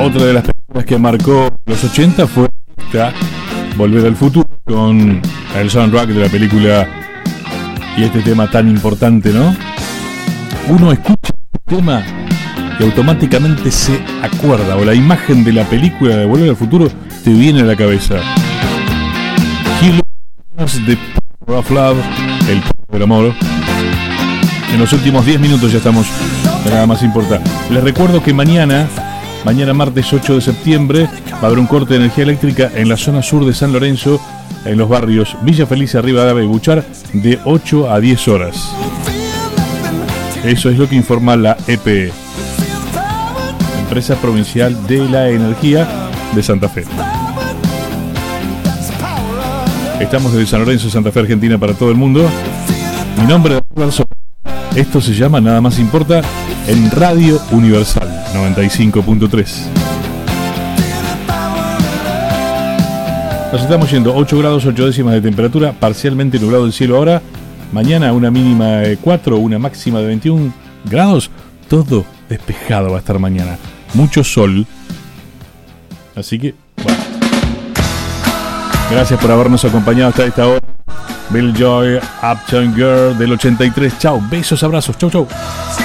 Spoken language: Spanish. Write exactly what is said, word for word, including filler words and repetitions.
Otra de las películas que marcó los ochenta fue esta, Volver al Futuro, con el soundtrack de la película y este tema tan importante, ¿no? Uno escucha este tema y automáticamente se acuerda, o la imagen de la película de Volver al Futuro te viene a la cabeza. Heroes, The Power of Love, el poder del amor. En los últimos diez minutos ya estamos, nada más importa. Les recuerdo que mañana, mañana martes ocho de septiembre, va a haber un corte de energía eléctrica en la zona sur de San Lorenzo, en los barrios Villa Feliz, Rivadavia y Buchar, de ocho a diez horas. Eso es lo que informa la E P E, Empresa Provincial de la Energía de Santa Fe. Estamos desde San Lorenzo, Santa Fe, Argentina, para todo el mundo. Mi nombre es Garzón. Esto se llama Nada Más Importa en Radio Universal noventa y cinco punto tres. Nos estamos yendo, ocho grados ocho décimas de temperatura, parcialmente nublado el cielo ahora. Mañana una mínima de cuatro, una máxima de veintiún grados. Todo despejado va a estar mañana. Mucho sol. Así que, bueno. Gracias por habernos acompañado hasta esta hora. Bill Joy, Uptown Girl del ochenta y tres. Chao, besos, abrazos. Chau, chau.